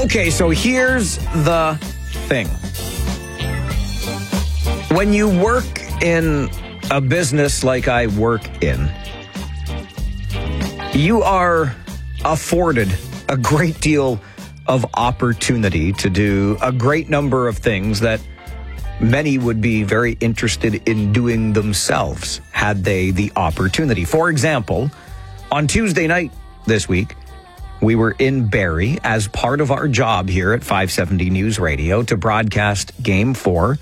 Okay, so here's the thing. When you work in a business like I work in, you are afforded a great deal of opportunity to do a great number of things that many would be very interested in doing themselves had they the opportunity. For example, on Tuesday night this week, we were in Barrie as part of our job here at 570 News Radio to broadcast Game 4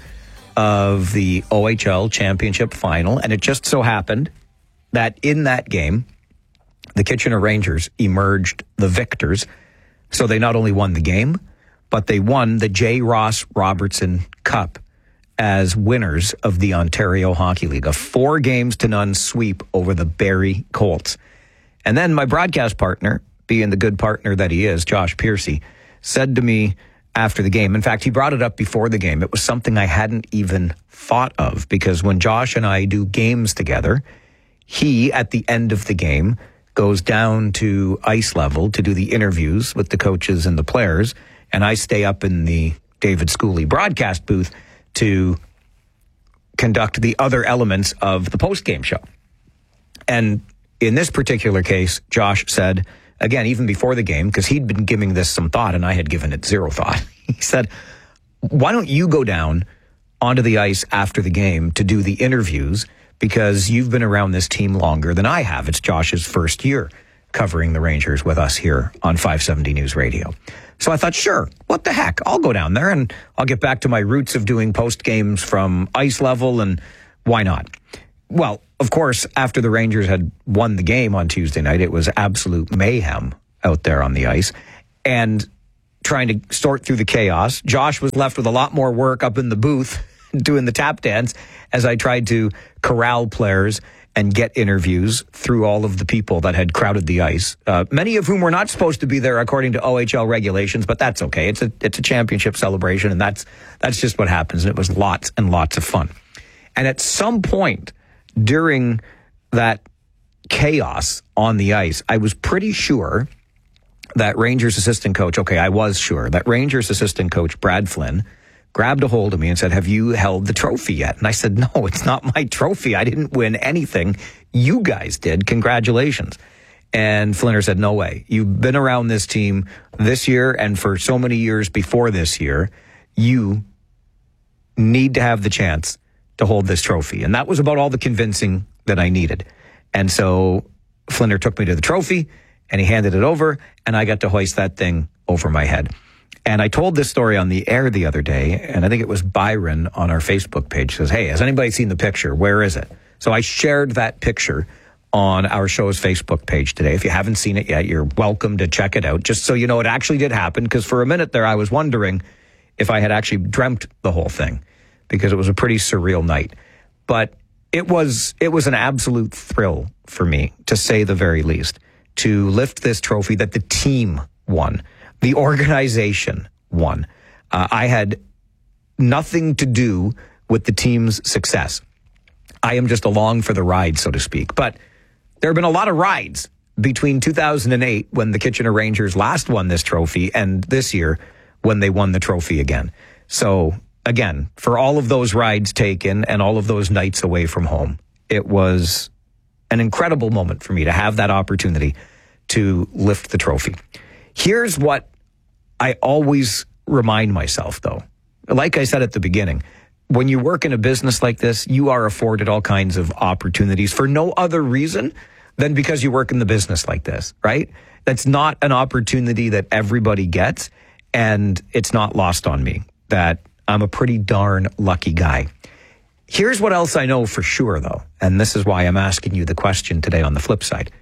of the OHL Championship Final. And it just so happened that in that game, the Kitchener Rangers emerged the victors. So they not only won the game, but they won the J. Ross Robertson Cup as winners of the Ontario Hockey League, a 4-0 sweep over the Barrie Colts. And then my broadcast partner, being the good partner that he is, Josh Piercy, said to me after the game, in fact, he brought it up before the game. It was something I hadn't even thought of, because when Josh and I do games together, he, at the end of the game, goes down to ice level to do the interviews with the coaches and the players, and I stay up in the David Schooley broadcast booth to conduct the other elements of the post-game show. And in this particular case, Josh said, again, even before the game, because he'd been giving this some thought and I had given it zero thought, he said, why don't you go down onto the ice after the game to do the interviews, because you've been around this team longer than I have. It's Josh's first year covering the Rangers with us here on 570 News Radio. So I thought, sure, what the heck? I'll go down there and I'll get back to my roots of doing post games from ice level, and why not? Well, of course, after the Rangers had won the game on Tuesday night, it was absolute mayhem out there on the ice. And trying to sort through the chaos, Josh was left with a lot more work up in the booth doing the tap dance as I tried to corral players and get interviews through all of the people that had crowded the ice, many of whom were not supposed to be there according to OHL regulations, but that's okay. It's a championship celebration, and that's just what happens. And it was lots and lots of fun. And at some point during that chaos on the ice, I was pretty sure that Rangers assistant coach, that Rangers assistant coach Brad Flynn grabbed a hold of me and said, have you held the trophy yet? And I said, no, it's not my trophy. I didn't win anything. You guys did. Congratulations. And Flinner said, no way. You've been around this team this year and for so many years before this year. You need to have the chance to hold this trophy. And that was about all the convincing that I needed. And so Flinner took me to the trophy and he handed it over, and I got to hoist that thing over my head. And I told this story on the air the other day, and I think it was Byron on our Facebook page says, hey, has anybody seen the picture? Where is it? So I shared that picture on our show's Facebook page today. If you haven't seen it yet, you're welcome to check it out, just so you know it actually did happen, because for a minute there I was wondering if I had actually dreamt the whole thing, because it was a pretty surreal night. But it was an absolute thrill for me, to say the very least, to lift this trophy that the team won. The organization won. I had nothing to do with the team's success. I am just along for the ride, so to speak. But there have been a lot of rides between 2008, when the Kitchener Rangers last won this trophy, and this year when they won the trophy again. So, again, for all of those rides taken and all of those nights away from home, it was an incredible moment for me to have that opportunity to lift the trophy. Here's what I always remind myself, though. Like I said at the beginning, when you work in a business like this, you are afforded all kinds of opportunities for no other reason than because you work in the business like this, right? That's not an opportunity that everybody gets, and it's not lost on me that I'm a pretty darn lucky guy. Here's what else I know for sure, though, and this is why I'm asking you the question today on the flip side.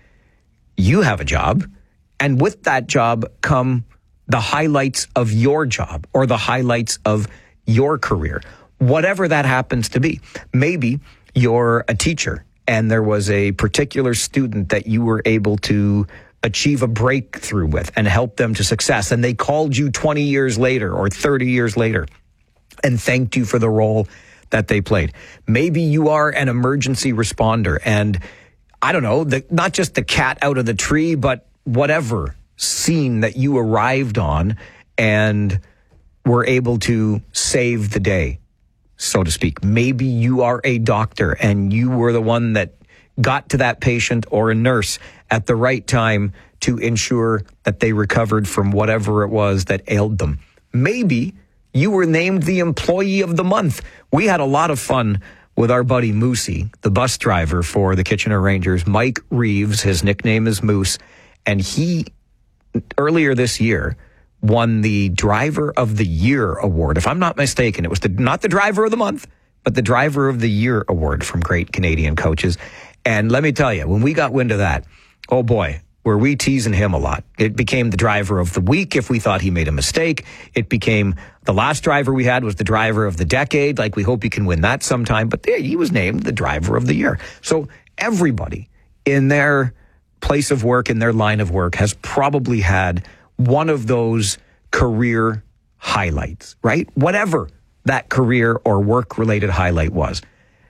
You have a job, and with that job come the highlights of your job or the highlights of your career, whatever that happens to be. Maybe you're a teacher and there was a particular student that you were able to achieve a breakthrough with and help them to success, and they called you 20 years later or 30 years later and thanked you for the role that they played. Maybe you are an emergency responder and, I don't know, not just the cat out of the tree, but whatever scene that you arrived on and were able to save the day, so to speak. Maybe you are a doctor and you were the one that got to that patient, or a nurse at the right time to ensure that they recovered from whatever it was that ailed them. Maybe you were named the employee of the month. We had a lot of fun with our buddy Moosey, the bus driver for the Kitchener Rangers. Mike Reeves, his nickname is Moose, and he, earlier this year, won the Driver of the Year award. If I'm not mistaken, it was not the Driver of the Month, but the Driver of the Year award from Great Canadian Coaches. And let me tell you, when we got wind of that, oh boy, were we teasing him a lot. It became the Driver of the Week if we thought he made a mistake. It became the last driver we had was the Driver of the Decade. Like, we hope he can win that sometime. But he was named the Driver of the Year. So everybody in their place of work, in their line of work, has probably had one of those career highlights, right? Whatever that career or work-related highlight was.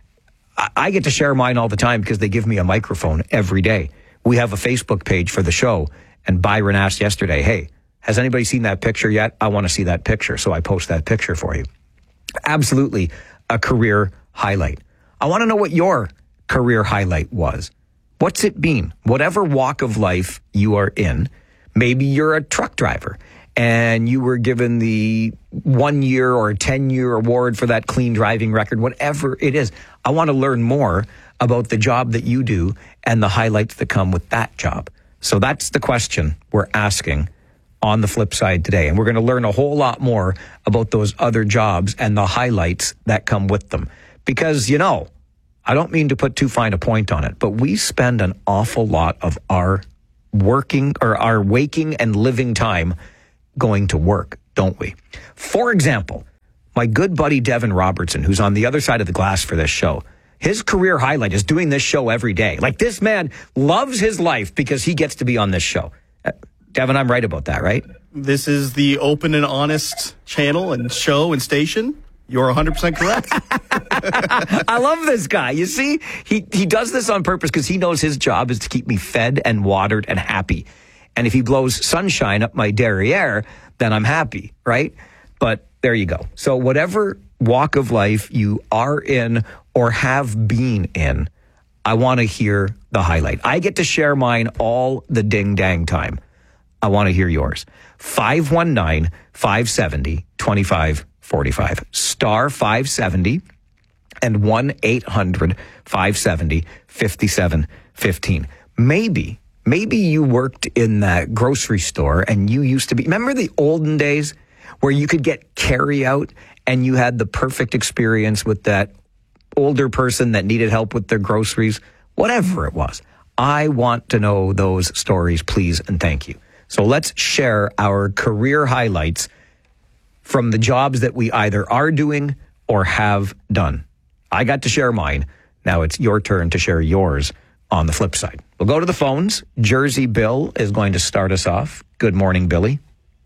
I get to share mine all the time because they give me a microphone every day. We have a Facebook page for the show, and Byron asked yesterday, hey, has anybody seen that picture yet? I want to see that picture, so I post that picture for you. Absolutely a career highlight. I want to know what your career highlight was. What's it been? Whatever walk of life you are in, maybe you're a truck driver and you were given the 1 year or 10-year award for that clean driving record, whatever it is. I want to learn more about the job that you do and the highlights that come with that job. So that's the question we're asking on the flip side today. And we're going to learn a whole lot more about those other jobs and the highlights that come with them. Because, I don't mean to put too fine a point on it, but we spend an awful lot of our waking and living time going to work, don't we? For example, my good buddy Devin Robertson, who's on the other side of the glass for this show, his career highlight is doing this show every day. Like, this man loves his life because he gets to be on this show. Devin, I'm right about that, right? This is the open and honest channel and show and station. You're 100% correct. I love this guy. You see, he does this on purpose because he knows his job is to keep me fed and watered and happy. And if he blows sunshine up my derriere, then I'm happy, right? But there you go. So whatever walk of life you are in or have been in, I want to hear the highlight. I get to share mine all the ding-dang time. I want to hear yours. 519-570-2545. Star 570 and 1-800-570-5715. Maybe you worked in that grocery store and you used to be, remember the olden days where you could get carry out and you had the perfect experience with that older person that needed help with their groceries, whatever it was. I want to know those stories, please, and thank you. So let's share our career highlights from the jobs that we either are doing or have done. I got to share mine. Now it's your turn to share yours on the flip side. We'll go to the phones. Jersey Bill is going to start us off. Good morning, Billy.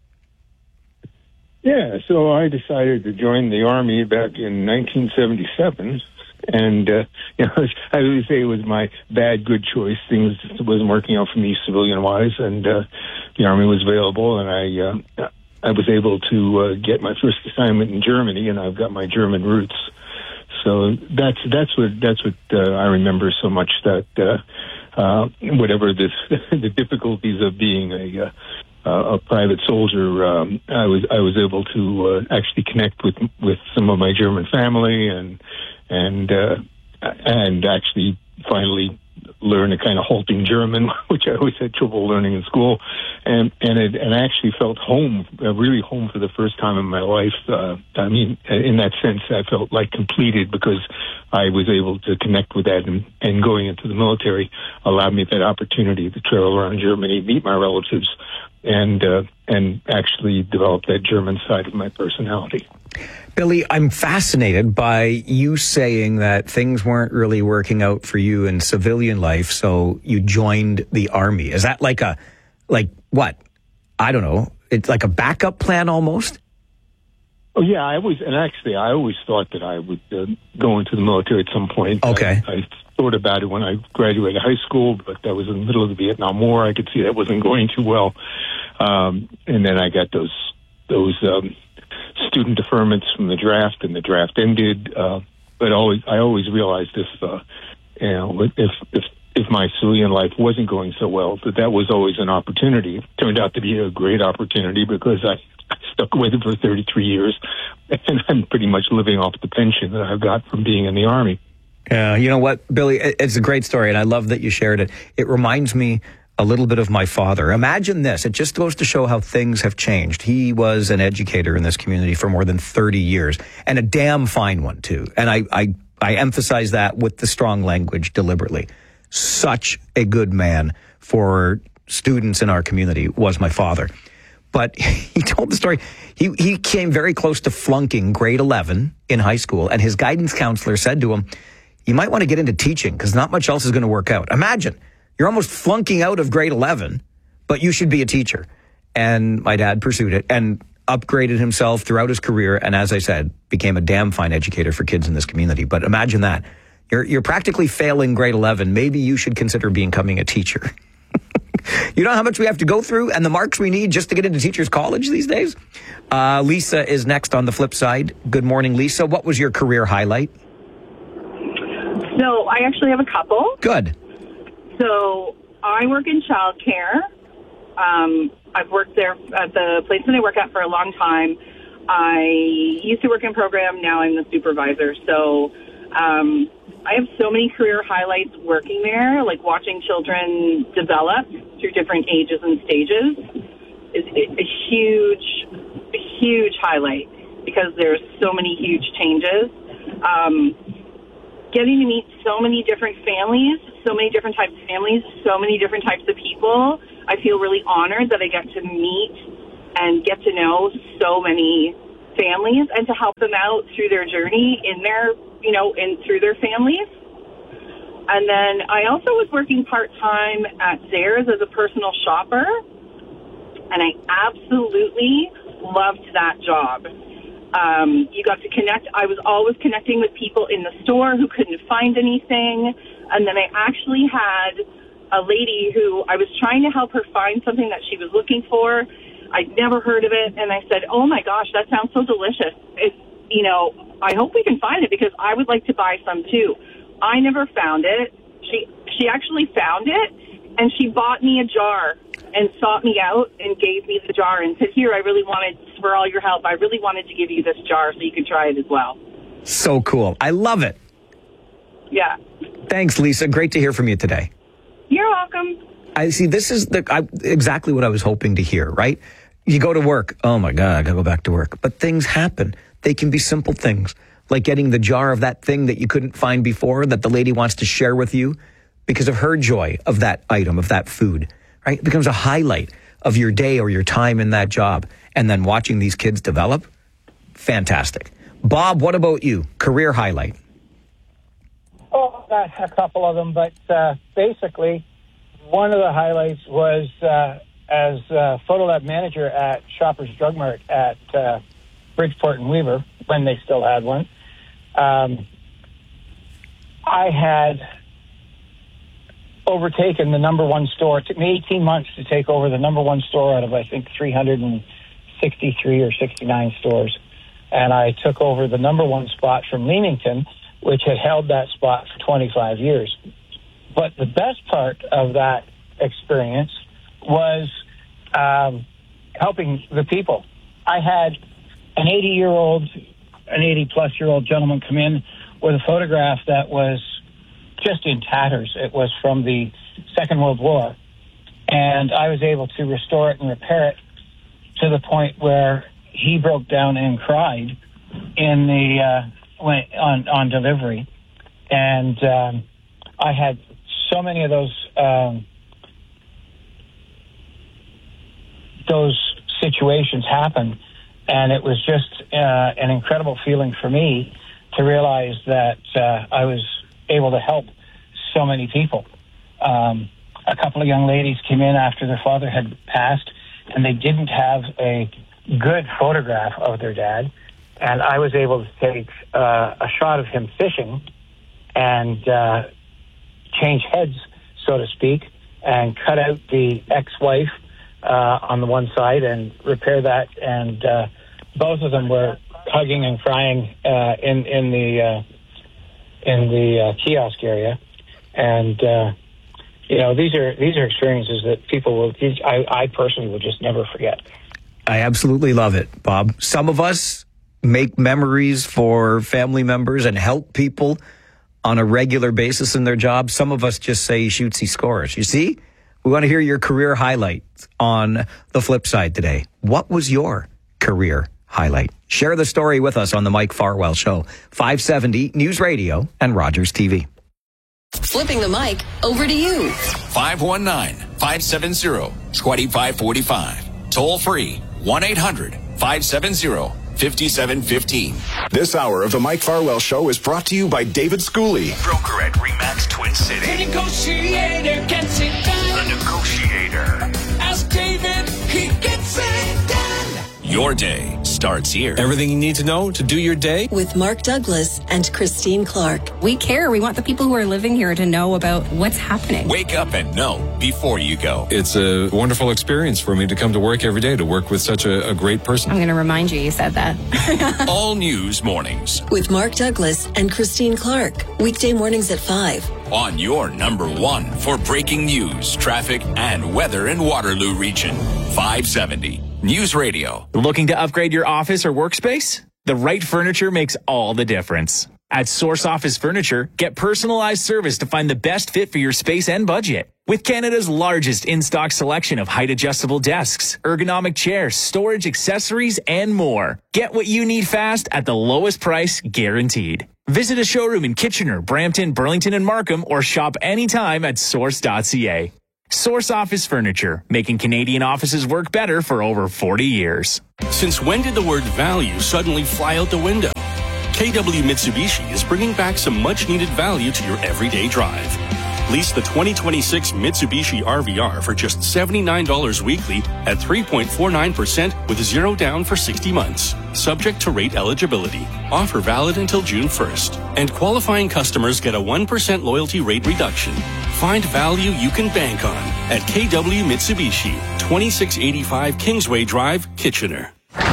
Yeah, so I decided to join the Army back in 1977. And, I would say it was my good choice. Things wasn't working out for me civilian-wise, and the Army was available, and I was able to get my first assignment in Germany, and I've got my German roots. So that's what I remember so much, that whatever the difficulties of being a private soldier, I was able to actually connect with some of my German family and actually finally learn a kind of halting German, which I always had trouble learning in school, and I actually felt home, really home for the first time in my life. I mean, in that sense, I felt like completed because I was able to connect with that, and going into the military allowed me that opportunity to travel around Germany, meet my relatives, and actually develop that German side of my personality. Billy, I'm fascinated by you saying that things weren't really working out for you in civilian life, so you joined the Army. Is that like what? I don't know. It's like a backup plan almost? Oh, yeah, I always thought that I would go into the military at some point. Okay. I thought about it when I graduated high school, but that was in the middle of the Vietnam War. I could see that wasn't going too well. And then I got those those student deferments from the draft, and the draft ended. But I always realized if my civilian life wasn't going so well, that was always an opportunity. It turned out to be a great opportunity because I stuck with it for 33 years, and I'm pretty much living off the pension that I've got from being in the Army. Yeah, you know what, Billy? It's a great story, and I love that you shared it. It reminds me a little bit of my father. Imagine this. It just goes to show how things have changed. He was an educator in this community for more than 30 years, and a damn fine one, too. And I emphasize that with the strong language deliberately. Such a good man for students in our community was my father. But he told the story. He came very close to flunking grade 11 in high school, and his guidance counselor said to him, you might want to get into teaching because not much else is going to work out. Imagine, you're almost flunking out of grade 11, but you should be a teacher. And my dad pursued it and upgraded himself throughout his career, and as I said, became a damn fine educator for kids in this community. But imagine that. You're practically failing grade 11. Maybe you should consider becoming a teacher. You know how much we have to go through and the marks we need just to get into teachers' college these days? Lisa is next on the flip side. Good morning, Lisa. What was your career highlight? So I actually have a couple. Good. So I work in childcare. I've worked there at the place that I work at for a long time. I used to work in program. Now I'm the supervisor. So I have so many career highlights working there, like watching children develop through different ages and stages is a huge highlight because there's so many huge changes. Getting to meet so many different families, so many different types of families, so many different types of people. I feel really honored that I get to meet and get to know so many families and to help them out through their journey in their, through their families. And then I also was working part-time at Zayre's as a personal shopper, and I absolutely loved that job. You got to connect. I was always connecting with people in the store who couldn't find anything. And then I actually had a lady who I was trying to help her find something that she was looking for. I'd never heard of it. And I said, oh, my gosh, that sounds so delicious. I hope we can find it because I would like to buy some, too. I never found it. She actually found it, and she bought me a jar and sought me out and gave me the jar and said, here, for all your help, I really wanted to give you this jar so you can try it as well. So cool. I love it. Yeah. Thanks, Lisa. Great to hear from you today. You're welcome. I see. This is exactly what I was hoping to hear, right? You go to work. Oh, my God, I got to go back to work. But things happen. They can be simple things, like getting the jar of that thing that you couldn't find before that the lady wants to share with you because of her joy of that item, of that food, right? It becomes a highlight of your day or your time in that job. And then watching these kids develop, fantastic. Bob, what about you? Career highlight? Oh, got a couple of them, but basically one of the highlights was as photo lab manager at Shoppers Drug Mart at Bridgeport and Weaver, when they still had one. I had overtaken the number one store. It took me 18 months to take over the number one store out of, I think, 363 or 69 stores. And I took over the number one spot from Leamington, which had held that spot for 25 years. But the best part of that experience was helping the people. I had an 80-plus-year-old gentleman come in with a photograph that was just in tatters. It was from the Second World War. And I was able to restore it and repair it to the point where he broke down and cried in the on delivery. And I had so many of those situations happen. And it was just an incredible feeling for me to realize that I was able to help so many people. A couple of young ladies came in after their father had passed, and they didn't have a good photograph of their dad. And I was able to take a shot of him fishing and change heads, so to speak, and cut out the ex-wife on the one side and repair that. And both of them were hugging and crying in the kiosk area. And these are experiences that people will. I personally will just never forget. I absolutely love it, Bob. Some of us make memories for family members and help people on a regular basis in their job. Some of us just say shoots, he scores. You see, we want to hear your career highlights on the flip side today. What was your career highlight? Share the story with us on the Mike Farwell Show, 570 News Radio and Rogers TV. Flipping the mic over to you. 519-570-2545. Toll free, 1-800-570-5715. This hour of the Mike Farwell Show is brought to you by David Schooley, Broker at RE/MAX Twin City. The negotiator gets it done. The negotiator. Ask David, he gets it done. Your day starts here. Everything you need to know to do your day. With Mark Douglas and Christine Clark. We care. We want the people who are living here to know about what's happening. Wake up and know before you go. It's a wonderful experience for me to come to work every day, to work with such a great person. I'm going to remind you said that. All news mornings. With Mark Douglas and Christine Clark. Weekday mornings at 5. On your number one for breaking news, traffic, and weather in Waterloo region. 570 News Radio. Looking to upgrade your office or workspace? The right furniture makes all the difference. At Source Office Furniture, get personalized service to find the best fit for your space and budget. With Canada's largest in-stock selection of height-adjustable desks, ergonomic chairs, storage accessories, and more. Get what you need fast at the lowest price guaranteed. Visit a showroom in Kitchener, Brampton, Burlington, and Markham, or shop anytime at source.ca. Source Office Furniture, making Canadian offices work better for over 40 years. Since when did the word value suddenly fly out the window? KW Mitsubishi is bringing back some much-needed value to your everyday drive. Lease the 2026 Mitsubishi RVR for just $79 weekly at 3.49% with zero down for 60 months. Subject to rate eligibility. Offer valid until June 1st. And qualifying customers get a 1% loyalty rate reduction. Find value you can bank on at KW Mitsubishi, 2685 Kingsway Drive, Kitchener.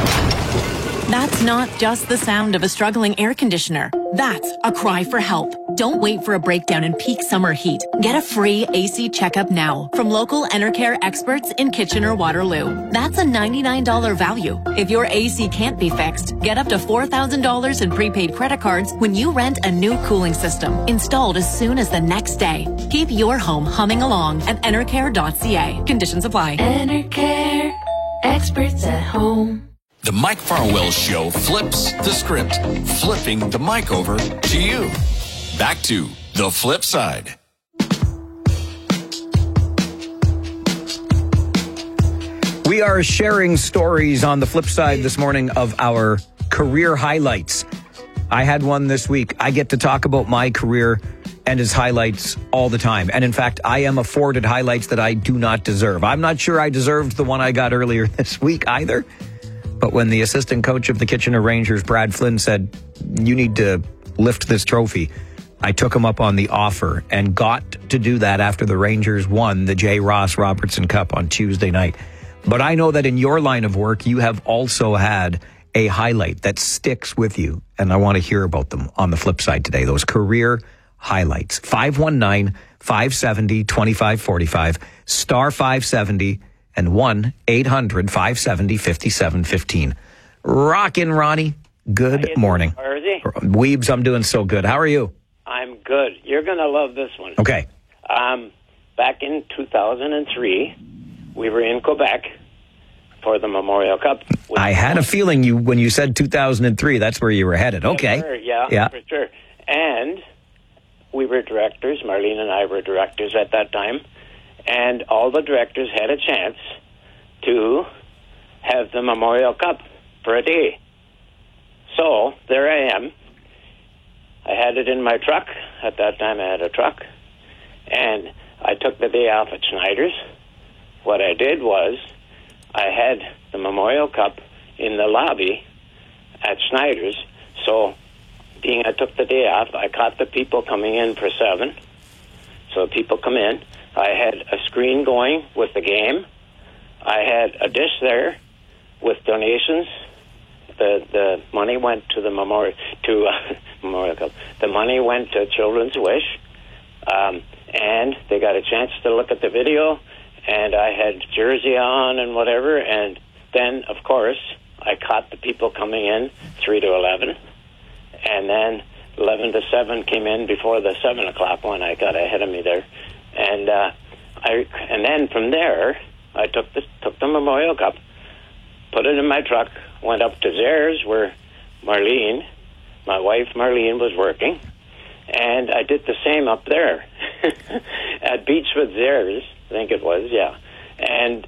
That's not just the sound of a struggling air conditioner. That's a cry for help. Don't wait for a breakdown in peak summer heat. Get a free AC checkup now from local Enercare experts in Kitchener-Waterloo. That's a $99 value. If your AC can't be fixed, get up to $4,000 in prepaid credit cards when you rent a new cooling system, installed as soon as the next day. Keep your home humming along at enercare.ca. Conditions apply. Enercare, experts at home. The Mike Farwell Show flips the script, flipping the mic over to you. Back to the flip side. We are sharing stories on the flip side this morning of our career highlights. I had one this week. I get to talk about my career and its highlights all the time. And in fact, I am afforded highlights that I do not deserve. I'm not sure I deserved the one I got earlier this week either. But when the assistant coach of the Kitchener Rangers, Brad Flynn, said, you need to lift this trophy, I took him up on the offer and got to do that after the Rangers won the J. Ross Robertson Cup on Tuesday night. But I know that in your line of work, you have also had a highlight that sticks with you. And I want to hear about them on the flip side today, those career highlights. 519-570-2545, star 570, and 1-800-570-5715. Rockin' Ronnie, good morning. Weebs, I'm doing so good. How are you? I'm good. You're going to love this one. Okay. Back in 2003, we were in Quebec for the Memorial Cup. I had a feeling when you said 2003, that's where you were headed. Okay. Yeah, for sure. And we were directors. Marlene and I were directors at that time. And all the directors had a chance to have the Memorial Cup for a day. So there I am. I had it in my truck. At that time I had a truck. And I took the day off at Schneider's. What I did was I had the Memorial Cup in the lobby at Schneider's. So being I took the day off, I caught the people coming in for 7. So people come in. I had a screen going with the game. I had a dish there with donations. The money went to the Memorial Cup. The money went to Children's Wish, and they got a chance to look at the video. And I had jersey on and whatever. And then, of course, I caught the people coming in 3 to 11, and then 11 to 7 came in before the 7 o'clock one. I got ahead of me there, and then from there I took the Memorial Cup, put it in my truck, went up to Zares where Marlene, my wife Marlene, was working, and I did the same up there at Beechwood Zares, I think it was, yeah. And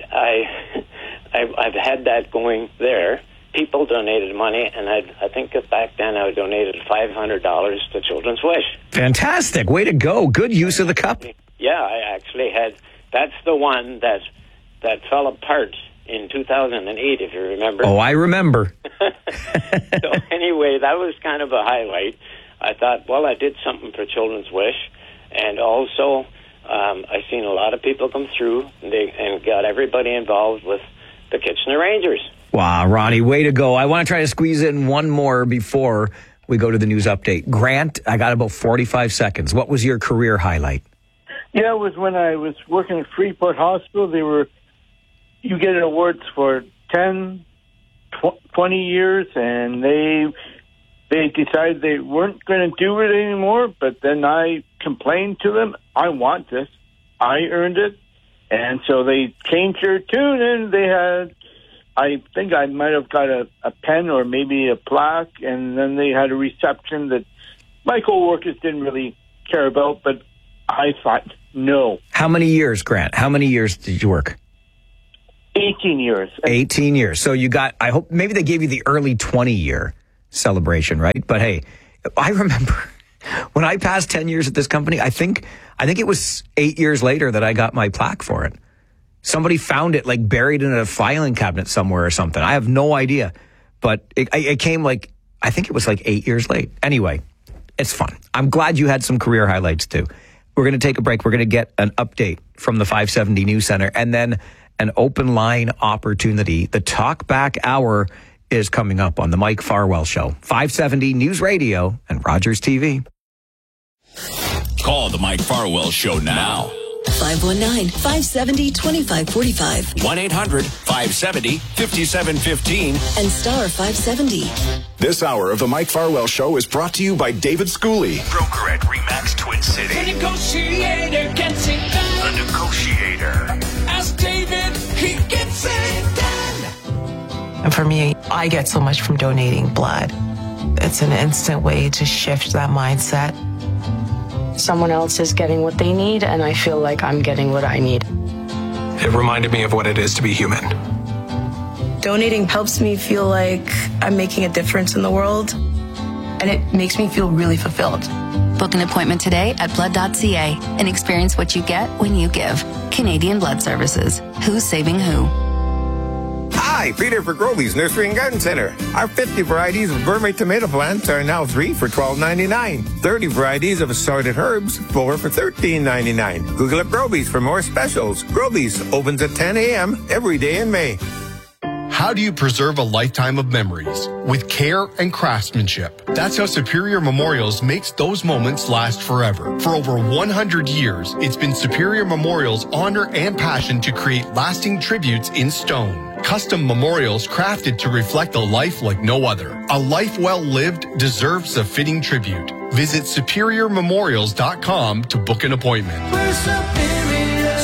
I've had that going there. People donated money, and I think back then I donated $500 to Children's Wish. Fantastic. Way to go. Good use of the cup. Yeah, I actually had. That's the one that fell apart in 2008, if you remember. Oh, I remember. So anyway, that was kind of a highlight. I thought, well, I did something for Children's Wish, and also I've seen a lot of people come through and got everybody involved with the Kitchener Rangers. Wow, Ronnie, way to go. I want to try to squeeze in one more before we go to the news update. Grant, I got about 45 seconds. What was your career highlight? Yeah, it was when I was working at Freeport Hospital. You get awards for 10, 20 years, and they decided they weren't going to do it anymore, but then I complained to them, I want this. I earned it. And so they changed their tune, and they had, I think I might have got a pen or maybe a plaque, and then they had a reception that my co-workers didn't really care about, but I thought, no. How many years, Grant? How many years did you work? 18 years. 18 years. So you got, I hope, maybe they gave you the early 20-year celebration, right? But hey, I remember when I passed 10 years at this company, I think it was 8 years later that I got my plaque for it. Somebody found it like buried in a filing cabinet somewhere or something. I have no idea. But it came like, I think it was like 8 years late. Anyway, it's fun. I'm glad you had some career highlights too. We're going to take a break. We're going to get an update from the 570 News Center and then an open line opportunity. The Talk Back Hour is coming up on the Mike Farwell Show. 570 News Radio and Rogers TV. Call the Mike Farwell Show now. 519-570-2545. 1-800-570-5715. And star 570. This hour of the Mike Farwell Show is brought to you by David Schooley. Broker at RE/MAX Twin City. The negotiator gets it done. The negotiator. Ask David, he gets it done. And for me, I get so much from donating blood. It's an instant way to shift that mindset. Someone else is getting what they need, and I feel like I'm getting what I need. It reminded me of what it is to be human. Donating helps me feel like I'm making a difference in the world, and it makes me feel really fulfilled. Book an appointment today at blood.ca and experience what you get when you give. Canadian Blood Services. Who's saving who? Hi, Peter for Groby's Nursery and Garden Center. Our 50 varieties of gourmet tomato plants are now 3 for $12.99. 30 varieties of assorted herbs, 4 for $13.99. Google up Groby's for more specials. Groby's opens at 10 a.m. every day in May. How do you preserve a lifetime of memories? With care and craftsmanship. That's how Superior Memorials makes those moments last forever. For over 100 years, it's been Superior Memorials' honor and passion to create lasting tributes in stone. Custom memorials crafted to reflect a life like no other. A life well lived deserves a fitting tribute. Visit superiormemorials.com to book an appointment. We're Superior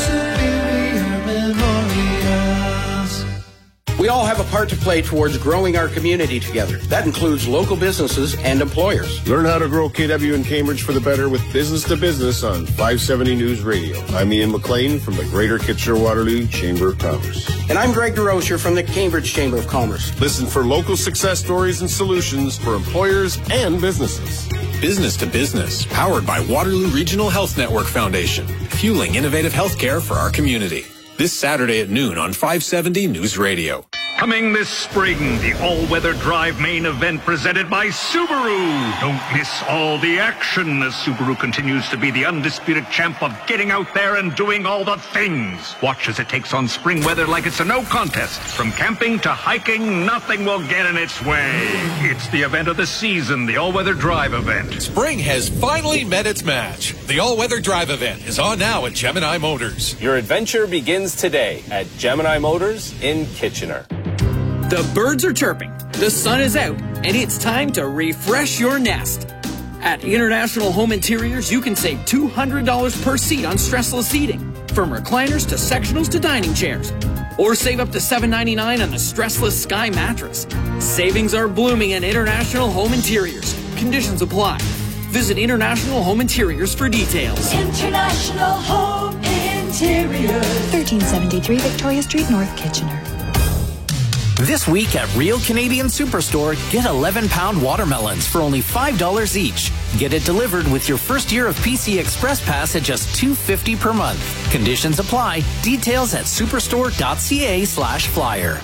Memorials. We all have a part to play towards growing our community together. That includes local businesses and employers. Learn how to grow KW in Cambridge for the better with Business to Business on 570 News Radio. I'm Ian McLean from the Greater Kitchener-Waterloo Chamber of Commerce. And I'm Greg DeRosier from the Cambridge Chamber of Commerce. Listen for local success stories and solutions for employers and businesses. Business to Business, powered by Waterloo Regional Health Network Foundation, fueling innovative healthcare for our community. This Saturday at noon on 570 News Radio. Coming this spring, the all-weather drive main event presented by Subaru. Don't miss all the action as Subaru continues to be the undisputed champ of getting out there and doing all the things. Watch as it takes on spring weather like it's a no contest. From camping to hiking, nothing will get in its way. It's the event of the season, the all-weather drive event. Spring has finally met its match. The all-weather drive event is on now at Gemini Motors. Your adventure begins today at Gemini Motors in Kitchener. The birds are chirping, the sun is out, and it's time to refresh your nest. At International Home Interiors, you can save $200 per seat on stressless seating, from recliners to sectionals to dining chairs. Or save up to $7.99 on the stressless Sky mattress. Savings are blooming at International Home Interiors. Conditions apply. Visit International Home Interiors for details. International Home Interiors. 1373 Victoria Street, North Kitchener. This week at Real Canadian Superstore, get 11-pound watermelons for only $5 each. Get it delivered with your first year of PC Express Pass at just $2.50 per month. Conditions apply. Details at superstore.ca/flyer.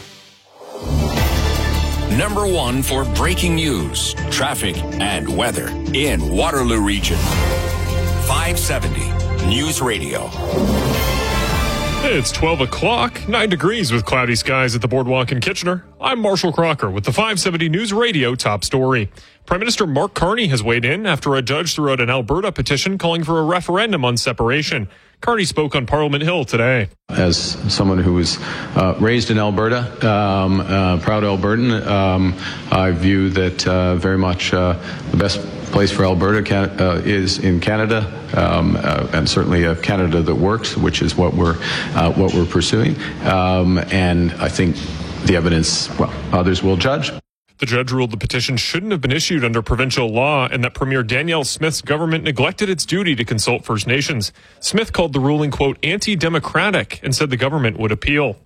Number 1 for breaking news, traffic, and weather in Waterloo Region. 570 News Radio. It's 12 o'clock, 9 degrees with cloudy skies at the Boardwalk in Kitchener. I'm Marshall Crocker with the 570 News Radio top story. Prime Minister Mark Carney has weighed in after a judge threw out an Alberta petition calling for a referendum on separation. Carney spoke on Parliament Hill today. As someone who was raised in Alberta, proud Albertan, I view that very much the best place for Alberta is in Canada, and certainly a Canada that works, which is what we're pursuing. And I think the evidence, well, others will judge. The judge ruled the petition shouldn't have been issued under provincial law and that Premier Danielle Smith's government neglected its duty to consult First Nations. Smith called the ruling, quote, anti-democratic and said the government would appeal.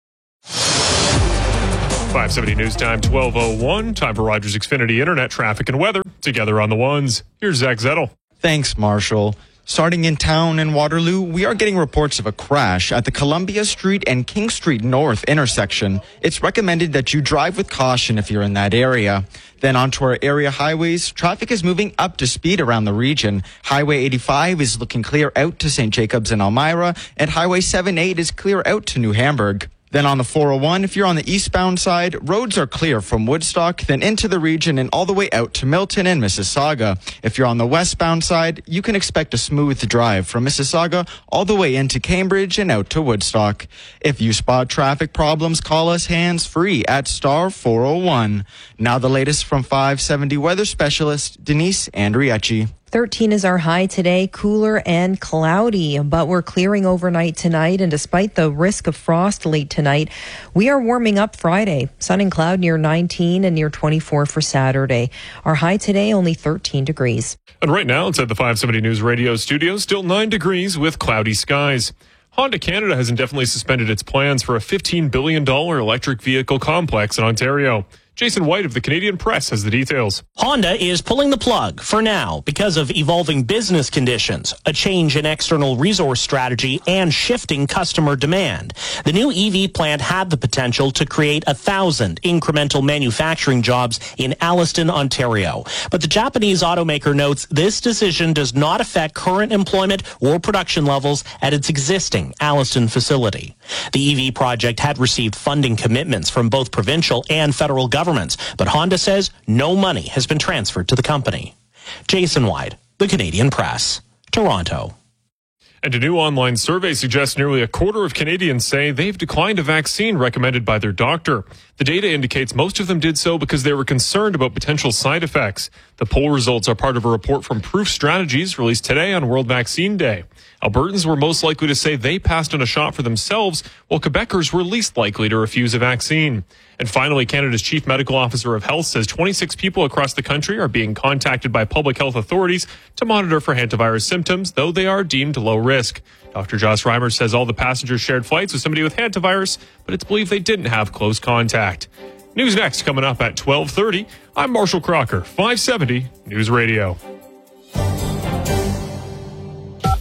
570 News Time, 12:01. Time for Rogers Xfinity Internet traffic and weather. Together on the ones. Here's Zach Zettel. Thanks, Marshall. Starting in town in Waterloo, we are getting reports of a crash at the Columbia Street and King Street North intersection. It's recommended that you drive with caution if you're in that area. Then onto our area highways, traffic is moving up to speed around the region. Highway 85 is looking clear out to St. Jacobs and Elmira, and Highway 78 is clear out to New Hamburg. Then on the 401, if you're on the eastbound side, roads are clear from Woodstock, then into the region and all the way out to Milton and Mississauga. If you're on the westbound side, you can expect a smooth drive from Mississauga all the way into Cambridge and out to Woodstock. If you spot traffic problems, call us hands-free at star 401. Now the latest from 570 weather specialist Denise Andriecci. 13 is our high today, cooler and cloudy, but we're clearing overnight tonight. And despite the risk of frost late tonight, we are warming up Friday. Sun and cloud near 19 and near 24 for Saturday. Our high today, only 13 degrees. And right now, inside the 570 News Radio studio, still 9 degrees with cloudy skies. Honda Canada has indefinitely suspended its plans for a $15 billion electric vehicle complex in Ontario. Jason White of the Canadian Press has the details. Honda is pulling the plug for now because of evolving business conditions, a change in external resource strategy, and shifting customer demand. The new EV plant had the potential to create 1,000 incremental manufacturing jobs in Alliston, Ontario. But the Japanese automaker notes this decision does not affect current employment or production levels at its existing Alliston facility. The EV project had received funding commitments from both provincial and federal governments, but Honda says no money has been transferred to the company. Jason White, the Canadian Press, Toronto. And a new online survey suggests nearly a quarter of Canadians say they've declined a vaccine recommended by their doctor. The data indicates most of them did so because they were concerned about potential side effects. The poll results are part of a report from Proof Strategies released today on World Vaccine Day. Albertans were most likely to say they passed on a shot for themselves, while Quebecers were least likely to refuse a vaccine. And finally, Canada's Chief Medical Officer of Health says 26 people across the country are being contacted by public health authorities to monitor for hantavirus symptoms, though they are deemed low risk. Dr. Joss Reimer says all the passengers shared flights with somebody with hantavirus, but it's believed they didn't have close contact. News next coming up at 12:30. I'm Marshall Crocker, 570 News Radio.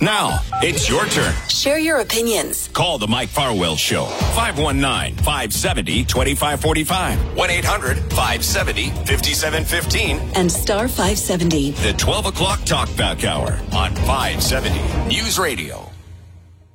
Now, it's your turn. Share your opinions. Call the Mike Farwell Show. 519-570-2545. 1-800-570-5715. And star 570. The 12 o'clock Talkback Hour on 570 News Radio.